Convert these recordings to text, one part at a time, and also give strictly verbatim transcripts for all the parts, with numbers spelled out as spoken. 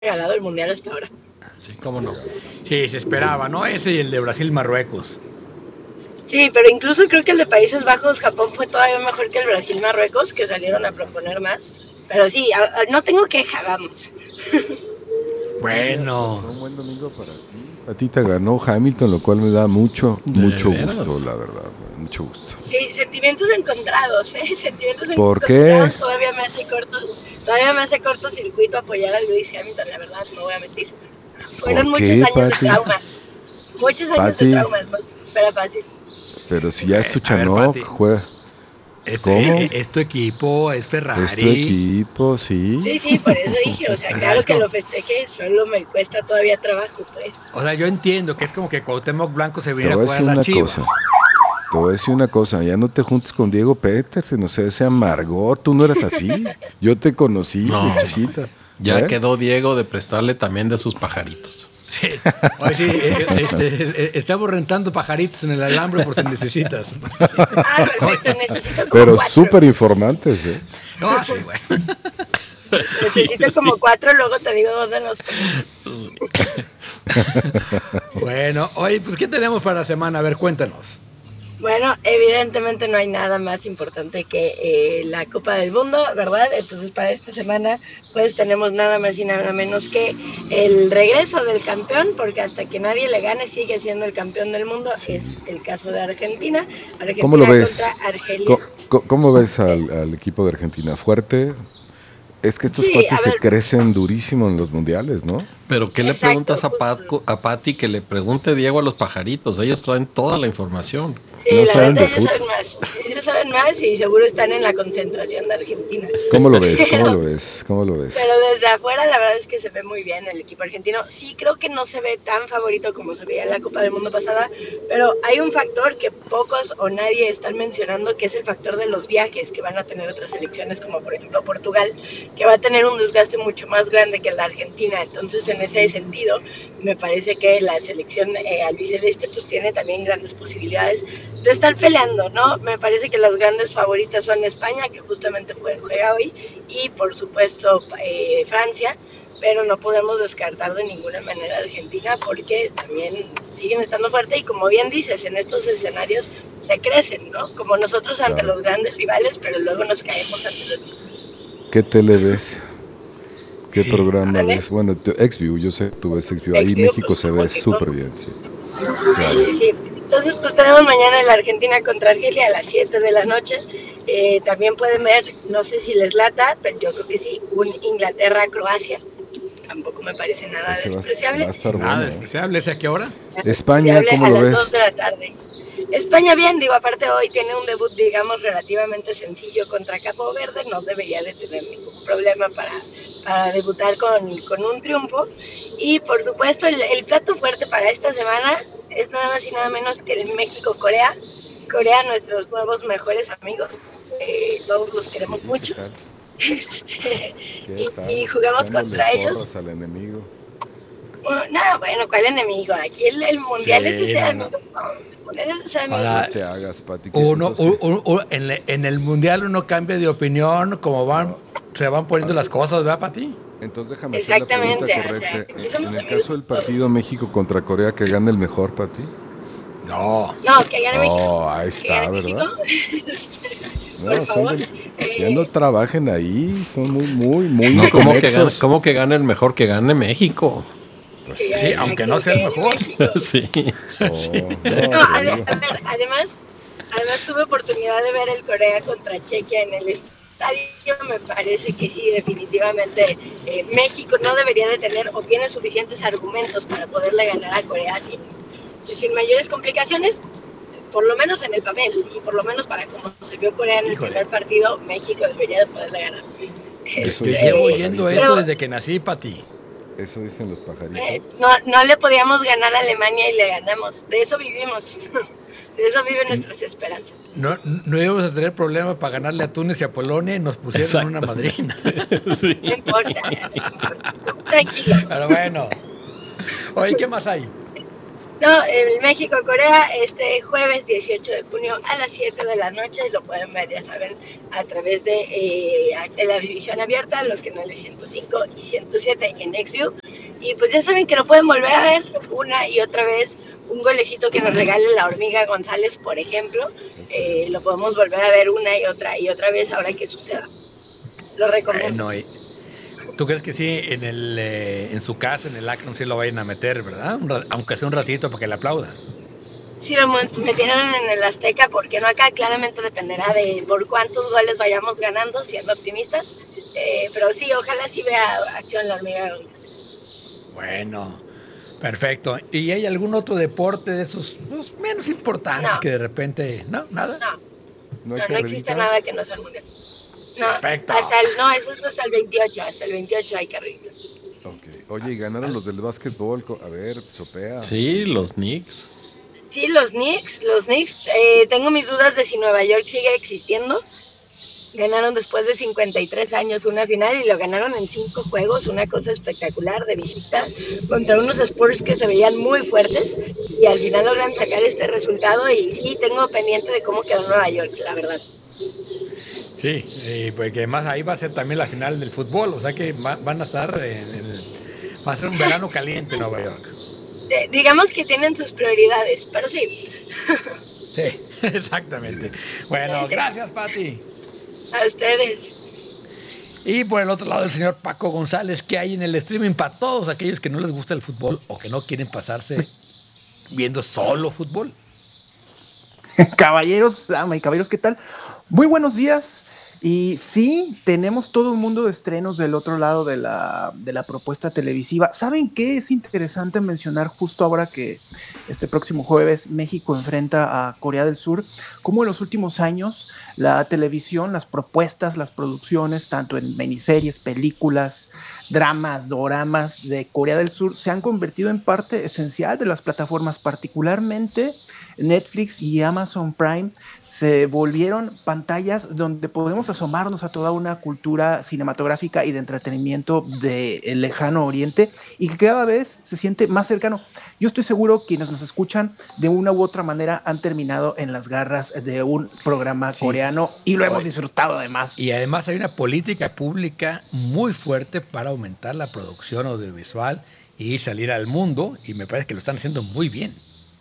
regalado el mundial hasta ahora. Sí, cómo no. Sí, se esperaba, ¿no? Ese y el de Brasil-Marruecos. Sí, pero incluso creo que el de Países Bajos, Japón fue todavía mejor que el Brasil-Marruecos, que salieron a proponer más. Pero sí, a, a, no tengo queja, vamos. Bueno. Fue un buen domingo para ti. Patita ganó Hamilton, lo cual me da mucho, mucho gusto, la verdad. Mucho gusto. Sí, sentimientos encontrados, ¿eh? Sentimientos ¿Por encontrados. qué? Todavía me hace cortos, todavía me hace cortocircuito apoyar a Lewis Hamilton, la verdad, no voy a mentir. Fueron ¿Por muchos qué, años de Pati? traumas. Muchos años Pati, de traumas, no espera fácil. Pero si ya es tu A ver, Chanok, Pati. juega. Es, ¿Cómo? Es, es tu equipo, es Ferrari. Es tu equipo, sí. Sí, sí, por eso dije, o sea, claro que lo festeje, solo me cuesta todavía trabajo, pues. O sea, yo entiendo que es como que Cuauhtémoc Blanco se Te viniera a voy a jugar decir a la una Chiva. cosa. Te voy a decir una cosa, ya no te juntes con Diego Petersen, no sé, ese amargor, tú no eras así. Yo te conocí No, de chiquita. Ya ¿Eh? quedó Diego de prestarle también de sus pajaritos. Sí. Oye, sí, este, estamos rentando pajaritos en el alambre por si necesitas. Ah, perfecto, necesito como Pero cuatro. súper informantes, ¿eh? No, sí, bueno. Necesito sí, como cuatro, luego te digo dónde nos ponemos. Sí. Bueno, oye, pues ¿qué tenemos para la semana? A ver, cuéntanos. Bueno, evidentemente no hay nada más importante que eh, la Copa del Mundo, ¿verdad? Entonces para esta semana pues tenemos nada más y nada menos que el regreso del campeón, porque hasta que nadie le gane sigue siendo el campeón del mundo, sí. Es el caso de Argentina. Argentina ¿Cómo lo ves? Contra Argelia. ¿Cómo, cómo ves al, al equipo de Argentina? ¿Fuerte? Es que estos sí, cuates se crecen durísimo en los mundiales, ¿no? Pero ¿qué Exacto, le preguntas a, Pat, a Pati que le pregunte Diego a los pajaritos? Ellos traen toda la información. Sí, no la saben verdad, ellos saben más. Ellos saben más y seguro están en la concentración de Argentina. ¿Cómo lo ves? ¿Cómo lo ves? ¿Cómo lo ves? Pero desde afuera la verdad es que se ve muy bien el equipo argentino. Sí, creo que no se ve tan favorito como se veía en la Copa del Mundo pasada, pero hay un factor que pocos o nadie están mencionando, que es el factor de los viajes que van a tener otras selecciones, como por ejemplo Portugal, que va a tener un desgaste mucho más grande que la Argentina. Entonces, en ese sentido, me parece que la selección eh, albiceleste pues tiene también grandes posibilidades de estar peleando, ¿no? Me parece que las grandes favoritas son España, que justamente juega hoy, y por supuesto eh, Francia, pero no podemos descartar de ninguna manera a Argentina porque también siguen estando fuertes y como bien dices, en estos escenarios se crecen, ¿no? Como nosotros ante claro. los grandes rivales, pero luego nos caemos ante los chicos. ¿Qué tele ves? ¿Qué programa ¿Vale? ves? Bueno, Xview, yo sé que tú ves Xview, ahí Xview, México pues, se ve súper bien, sí. Claro. Sí, sí, sí. Entonces, pues tenemos mañana la Argentina contra Argelia a las siete de la noche. Eh, también pueden ver, no sé si les lata, pero yo creo que sí, un Inglaterra-Croacia. Tampoco me parece nada Ese despreciable. Va, va a estar nada bueno, despreciable, ¿ese a qué hora? España, ¿cómo lo ves? A las dos de la tarde. España bien, digo, aparte hoy tiene un debut, digamos, relativamente sencillo contra Cabo Verde, no debería de tener ningún problema para, para debutar con, con un triunfo. Y por supuesto, el, el plato fuerte para esta semana es nada más y nada menos que el México-Corea. Corea, nuestros nuevos mejores amigos, eh, todos los queremos sí, mucho. ¿qué tal? Este, ¿Qué tal? y, y jugamos Echándole contra ellos. Al enemigo. Bueno, no, bueno, ¿cuál enemigo? Aquí el, el mundial sí, es de ser no, amigos, no. El mundial es de ser amigos. Ahora, no te hagas, Pati. Uno, uno, uno, en, le, en el mundial uno cambia de opinión, como van, no. se van poniendo las cosas, ¿verdad, Pati? Entonces déjame hacer la pregunta correcta. O sea, en, en el caso del partido todos. México contra Corea, ¿que gane el mejor, Pati? No. No, que gane México. Oh, ahí está, ¿verdad? No, son de, ya no trabajen ahí, son muy, muy, muy no, ¿cómo que, gane, ¿Cómo que gane el mejor? Que gane México. Pues sí, sí, aunque no sea el mejor. sí. Oh, no, no, a, ver, además, además tuve oportunidad de ver el Corea contra Chequia en el estadio. Me parece que sí, definitivamente eh, México no debería de tener o tiene suficientes argumentos para poderle ganar a Corea sin, sin mayores complicaciones. Por lo menos en el papel, y por lo menos para como se vio Corea en el Híjole. primer partido, México debería de poderle ganar. Eso este, llevo oyendo eso pero, desde que nací, Pati. Eso dicen los pajaritos. Eh, no, no le podíamos ganar a Alemania y le ganamos. De eso vivimos. De eso viven nuestras esperanzas. No, no íbamos a tener problemas para ganarle a Túnez y a Polonia y nos pusieron Exacto. una madrina. sí. No importa. No importa. Tranquilo. Pero bueno. Oye, ¿qué más hay? No, el México-Corea este jueves dieciocho de junio a las siete de la noche, lo pueden ver, ya saben, a través de eh, televisión abierta, los canales ciento cinco y ciento siete en XView. Y pues ya saben que lo pueden volver a ver una y otra vez. Un golecito que nos regale la hormiga González, por ejemplo, eh, lo podemos volver a ver una y otra y otra vez ahora que suceda. Lo recomiendo. Bueno, y ¿tú crees que sí en el eh, en su casa, en el Akron, sí lo vayan a meter, verdad? Un ra- aunque sea un ratito para que le aplaudan. Si lo metieron en el Azteca, ¿por qué no acá? Claramente dependerá de por cuántos goles vayamos ganando, siendo optimistas. Eh, pero sí, ojalá sí vea acción la hormiga. Bueno, perfecto. ¿Y hay algún otro deporte de esos pues, menos importantes No, que de repente... No, nada. no, ¿No hay no, no existe carreritas? nada que no sea el mundial. No, Perfecto. hasta el, no, eso es hasta el veintiocho, hasta el veintiocho hay carreras. Ok. Oye, y ganaron los del básquetbol. co- A ver, sopea. Sí, los Knicks. Sí, los Knicks, los Knicks, eh, tengo mis dudas de si Nueva York sigue existiendo. Ganaron después de cincuenta y tres años una final y lo ganaron en cinco juegos, una cosa espectacular de visita contra unos Spurs que se veían muy fuertes y al final logran sacar este resultado y sí, tengo pendiente de cómo quedó Nueva York, la verdad. Sí, y pues que además ahí va a ser también la final del fútbol, o sea que va- van a estar en, en- va a ser un verano caliente en Nueva York. De, digamos que tienen sus prioridades, pero sí. Sí, exactamente. Bueno, Sí, gracias, Pati. a ustedes. Y por el otro lado, el señor Paco González, ¿qué hay en el streaming para todos aquellos que no les gusta el fútbol o que no quieren pasarse viendo solo fútbol? Caballeros, dama y caballeros, ¿qué tal? Muy buenos días. Y sí, tenemos todo un mundo de estrenos del otro lado de la, de la propuesta televisiva. ¿Saben qué? Es interesante mencionar justo ahora que este próximo jueves México enfrenta a Corea del Sur, cómo en los últimos años la televisión, las propuestas, las producciones, tanto en miniseries, películas, dramas, doramas de Corea del Sur, se han convertido en parte esencial de las plataformas, particularmente Netflix y Amazon Prime se volvieron pantallas donde podemos asomarnos a toda una cultura cinematográfica y de entretenimiento del lejano oriente y que cada vez se siente más cercano. Yo estoy seguro que quienes nos escuchan de una u otra manera han terminado en las garras de un programa Sí. coreano y lo hemos Oye, disfrutado además. y además hay una política pública muy fuerte para aumentar la producción audiovisual y salir al mundo, y me parece que lo están haciendo muy bien.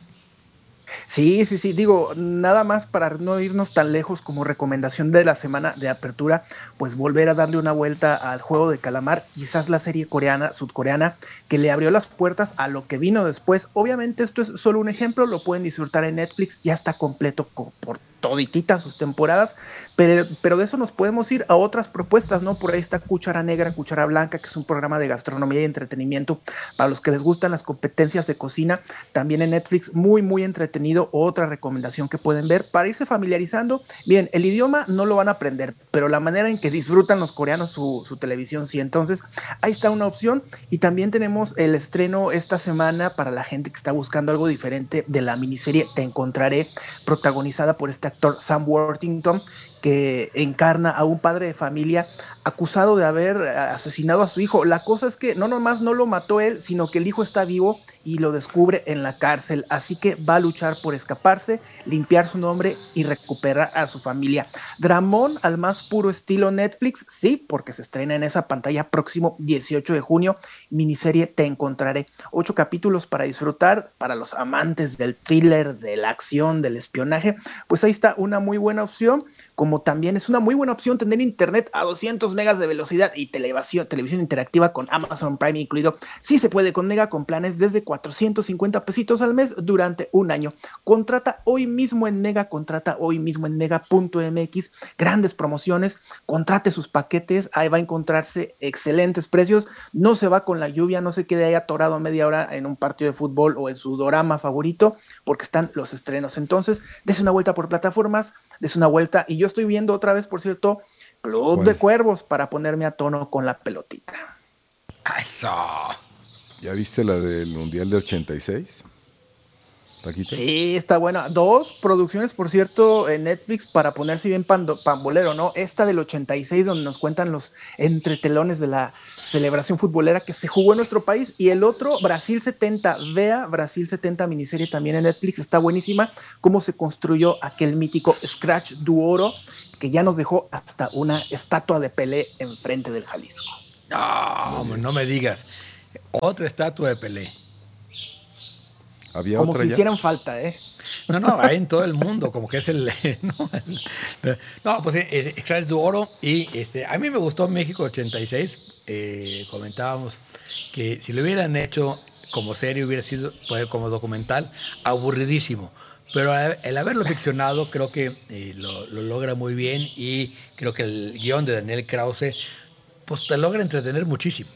Sí, sí, sí, digo, nada más para no irnos tan lejos como recomendación de la semana de apertura, pues volver a darle una vuelta al Juego de Calamar, quizás la serie coreana, sudcoreana, que le abrió las puertas a lo que vino después. Obviamente esto es solo un ejemplo, lo pueden disfrutar en Netflix, ya está completo por todititas sus temporadas, pero, pero de eso nos podemos ir a otras propuestas, ¿no? Por ahí está Cuchara Negra, Cuchara Blanca, que es un programa de gastronomía y entretenimiento para los que les gustan las competencias de cocina, también en Netflix, muy, muy entretenido. Otra recomendación que pueden ver para irse familiarizando. Miren, el idioma no lo van a aprender, pero la manera en que disfrutan los coreanos su, su televisión, sí. Entonces, ahí está una opción. Y también tenemos el estreno esta semana para la gente que está buscando algo diferente de la miniserie Te Encontraré, protagonizada por este actor Sam Worthington, que encarna a un padre de familia acusado de haber asesinado a su hijo. La cosa es que no nomás no lo mató él, sino que el hijo está vivo y lo descubre en la cárcel. Así que va a luchar por escaparse, limpiar su nombre y recuperar a su familia. Dramón al más puro estilo Netflix, sí, porque se estrena en esa pantalla próximo dieciocho de junio. Miniserie Te Encontraré. Ocho capítulos para disfrutar, para los amantes del thriller, de la acción, del espionaje. Pues ahí está una muy buena opción. Como también es una muy buena opción tener internet a doscientos megas de velocidad y televisión, televisión interactiva con Amazon Prime incluido. Sí se puede con mega, con planes desde cuatrocientos cincuenta pesitos al mes durante un año. Contrata hoy mismo en Mega, contrata hoy mismo en mega punto m x. Grandes promociones, contrate sus paquetes, ahí va a encontrarse excelentes precios. No se va con la lluvia, no se quede ahí atorado media hora en un partido de fútbol o en su dorama favorito, porque están los estrenos. Entonces, des una vuelta por plataformas, des una vuelta, y yo estoy viendo otra vez, por cierto, Club ¿Cuál? de Cuervos para ponerme a tono con la pelotita. Eso. ¿Ya viste la del Mundial de ochenta y seis? Paquito. Sí, está buena. Dos producciones, por cierto, en Netflix para ponerse bien pando, pambolero, ¿no? Esta del ochenta y seis, donde nos cuentan los entretelones de la celebración futbolera que se jugó en nuestro país. Y el otro, Brasil setenta. Vea Brasil setenta, miniserie también en Netflix. Está buenísima. Cómo se construyó aquel mítico Scratch du Oro, que ya nos dejó hasta una estatua de Pelé enfrente del Jalisco. No, no me digas. Otra estatua de Pelé. Había Como otra si ya. hicieran falta, ¿eh? No, no, hay en todo el mundo, como que es el... No, no pues eh, Scratch du Oro. Y este, a mí me gustó México ochenta y seis. Eh, comentábamos que si lo hubieran hecho como serie, hubiera sido pues, como documental, aburridísimo. Pero el haberlo ficcionado creo que eh, lo, lo logra muy bien, y creo que el guión de Daniel Krause pues te logra entretener muchísimo.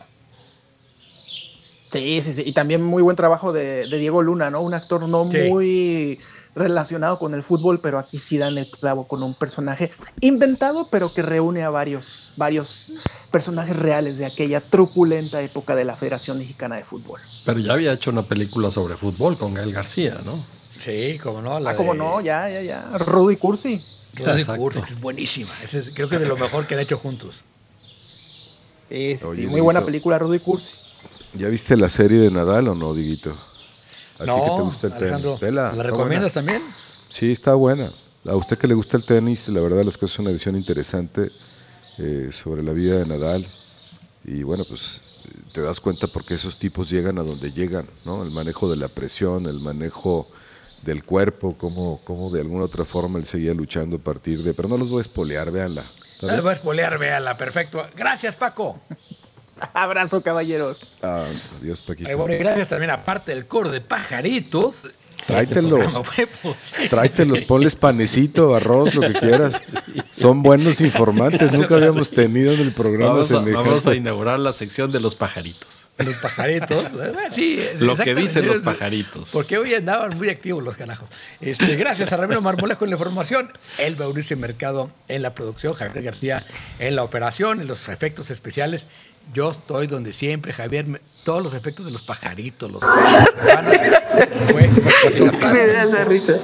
Sí, sí, sí. Y también muy buen trabajo de, de Diego Luna, ¿no? Un actor no Sí. muy relacionado con el fútbol, pero aquí sí dan el clavo con un personaje inventado, pero que reúne a varios, varios personajes reales de aquella truculenta época de la Federación Mexicana de Fútbol. Pero ya había hecho una película sobre fútbol con Gael García, ¿no? Sí, como no. La Ah, ¿cómo de no? Ya, ya, ya. Rudy Cursi. Rudy Exacto. Cursi, que es buenísima. Ese es, creo que es de lo mejor que han hecho juntos. Sí, sí, Oye, sí. Muy Dieguito. buena película, Rudy Cursi. ¿Ya viste la serie de Nadal o no, Diguito? ¿A ti No, que te gusta el Alejandro, tenis? Vela, ¿la está recomiendas buena. también? Sí, está buena. A usted que le gusta el tenis, la verdad las cosas es una visión interesante eh, sobre la vida de Nadal. Y bueno, pues te das cuenta por qué esos tipos llegan a donde llegan, ¿no? El manejo de la presión, el manejo del cuerpo, cómo, cómo de alguna otra forma él seguía luchando a partir de... Pero no los voy a espolear, véanla. ¿Está No bien? les voy a spoilear, véanla, perfecto. Gracias, Paco. Abrazo, caballeros. Ah, adiós, Paquito. Ay, bueno, y gracias también, aparte del coro de pajaritos. Tráetelos. Este programa fue posible. Tráetelos, ponles panecito, arroz, lo que quieras. Son buenos informantes, nunca habíamos tenido en el programa Vamos a, semejante. vamos a inaugurar la sección de los pajaritos. Los pajaritos. Sí, Lo que exactamente. dicen los pajaritos. Porque hoy andaban muy activos los canajos. Este, gracias a Ramiro Marmolejo en la información, Elba Eurice Mercado en la producción, Javier García en la operación, en los efectos especiales. Yo estoy donde siempre, Javier, me- todos los efectos de los pajaritos, los panos, fue Me da esa risa.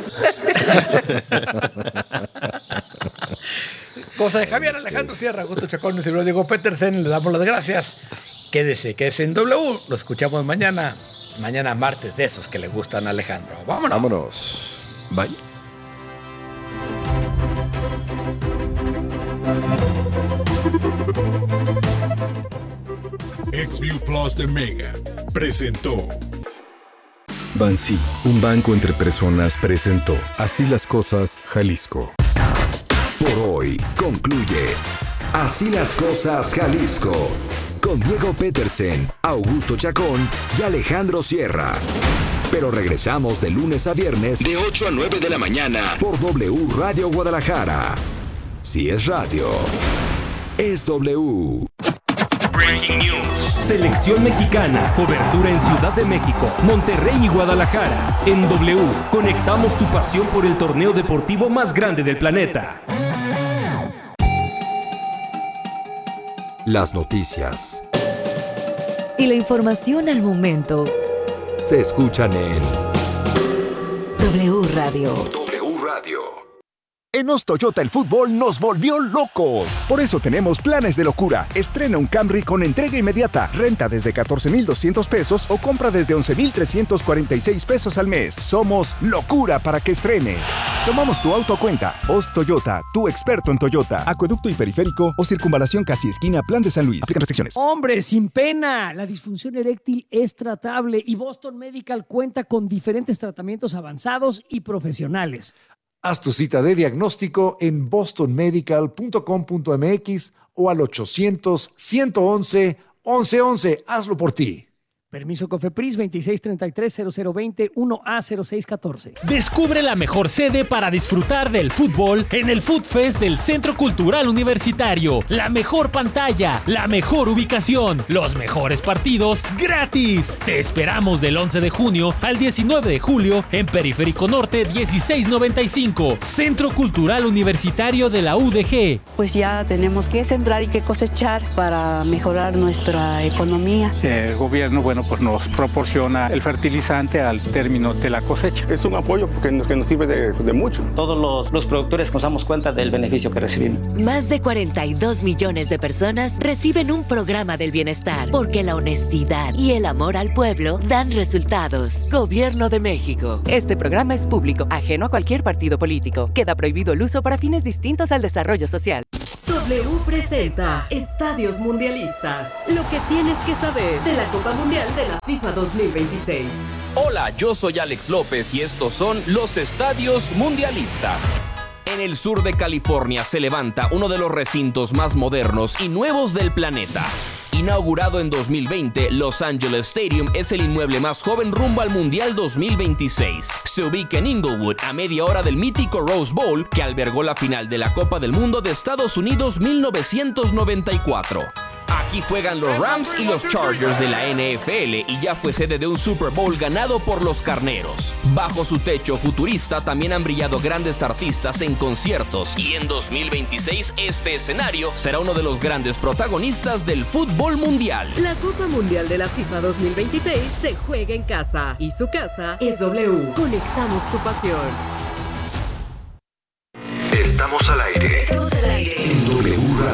cosa de Javier Alejandro Sierra, Augusto Chacón y Silvio Diego Petersen. Le damos las gracias. Quédese, quédese en W. Lo escuchamos mañana. Mañana martes, de esos que le gustan a Alejandro. Vámonos. Vámonos. Bye. XView Plus de Mega presentó Bansi, un banco entre personas, presentó Así las cosas, Jalisco. Por hoy concluye Así las cosas, Jalisco, con Diego Petersen, Augusto Chacón y Alejandro Sierra. Pero regresamos de lunes a viernes de ocho a nueve de la mañana por W Radio Guadalajara. Si es radio, es W. Breaking News. Selección mexicana, cobertura en Ciudad de México, Monterrey y Guadalajara. En W, conectamos tu pasión por el torneo deportivo más grande del planeta. Las noticias Y la información al momento. se escuchan en W Radio. W Radio. En Os Toyota el fútbol nos volvió locos. Por eso tenemos planes de locura. Estrena un Camry con entrega inmediata, renta desde catorce mil doscientos pesos o compra desde once mil trescientos cuarenta y seis pesos al mes. Somos locura para que estrenes. Tomamos tu auto a cuenta. Os Toyota, tu experto en Toyota. Acueducto y periférico o circunvalación casi esquina, Plan de San Luis. Aplican restricciones. Hombre, sin pena. La disfunción eréctil es tratable y Boston Medical cuenta con diferentes tratamientos avanzados y profesionales. Haz tu cita de diagnóstico en boston medical punto com punto m x o al ochocientos, ciento once, once once. Hazlo por ti. Permiso COFEPRIS veintiséis treinta y tres cero cero veinte uno A cero seis catorce. Descubre la mejor sede para disfrutar del fútbol en el Food Fest del Centro Cultural Universitario. La mejor pantalla, la mejor ubicación, los mejores partidos gratis. Te esperamos del once de junio al diecinueve de julio en Periférico Norte dieciséis noventa y cinco, Centro Cultural Universitario de la U D G. Pues ya tenemos que sembrar y que cosechar para mejorar nuestra economía. El gobierno, bueno, bueno, pues nos proporciona el fertilizante al término de la cosecha. Es un apoyo que nos, que nos sirve de, de mucho. Todos los, los productores nos damos cuenta del beneficio que recibimos. Más de cuarenta y dos millones de personas reciben un programa del bienestar, porque la honestidad y el amor al pueblo dan resultados. Gobierno de México. Este programa es público, ajeno a cualquier partido político. Queda prohibido el uso para fines distintos al desarrollo social. W presenta Estadios Mundialistas. Lo que tienes que saber de la Copa Mundial de la FIFA dos mil veintiséis. Hola, yo soy Alex López y estos son los Estadios Mundialistas. En el sur de California se levanta uno de los recintos más modernos y nuevos del planeta. Inaugurado en dos mil veinte, Los Angeles Stadium es el inmueble más joven rumbo al Mundial dos mil veintiséis. Se ubica en Inglewood, a media hora del mítico Rose Bowl, que albergó la final de la Copa del Mundo de Estados Unidos mil novecientos noventa y cuatro. Aquí juegan los Rams y los Chargers de la N F L y ya fue sede de un Super Bowl ganado por los Carneros. Bajo su techo futurista también han brillado grandes artistas en conciertos y en dos mil veintiséis este escenario será uno de los grandes protagonistas del fútbol mundial. La Copa Mundial de la FIFA dos mil veintiséis se juega en casa y su casa es W. Conectamos tu pasión. Estamos al aire. Estamos al aire. En W